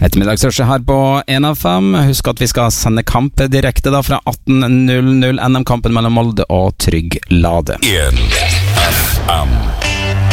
Ettermiddagsrushet her på 1FM. Husk at vi skal sende kamp direkte da fra 18.00, NM-kampen mellom Molde og Trygg Lade. 1FM.